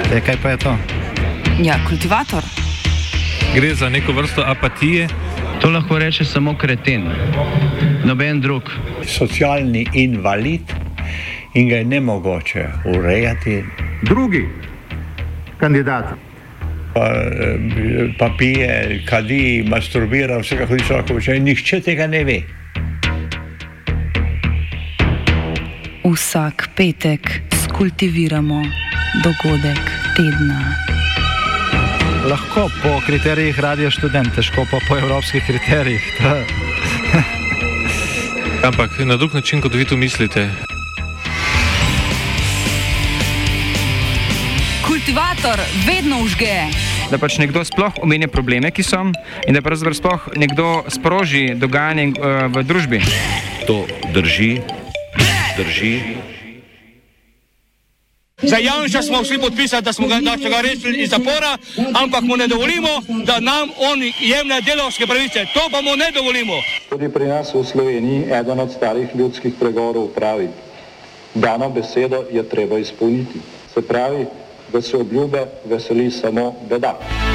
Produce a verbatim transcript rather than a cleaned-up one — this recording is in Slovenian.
E, kaj pa je to? Ja, kultivator. Gre za neko vrsto apatije. To lahko reče samo kreten, noben drug. Socialni invalid in ga je nemogoče urejati. Drugi kandidat. Pa, pa pije, kadi, masturbira, vse kako hoče lahko počne. Nihče tega ne ve. Vsak petek skultiviramo dogodek tedna. Lahko po kriterijih Radio Študent, težko pa po evropskih kriterijih. Ampak na drug način, kot vi to mislite. Kultivator vedno užge. Da pač nekdo sploh omenja probleme, ki so, in da pravzaprav sploh nekdo sproži dogajanje uh, v družbi. To drži, drži. Za Janša smo vsi podpisali, da smo ga, da so ga rešili iz zapora, ampak mu ne dovolimo, da nam on jemlje delavske pravice. To pa mu ne dovolimo. Tudi pri nas v Sloveniji eden od starih ljudskih pregovorov pravi: dano besedo je treba izpolniti. Se pravi, da se obljube veseli samo bedak.